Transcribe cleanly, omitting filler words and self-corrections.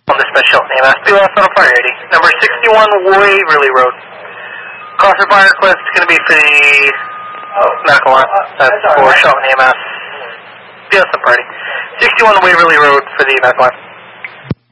On dispatch Shelton EMS, POS on a fire 80. Number 61 Waverly Road. Call for fire request is going to be for the medical line. That's for Shelton EMS. POS on party. 61 Waverly Road for the medical line.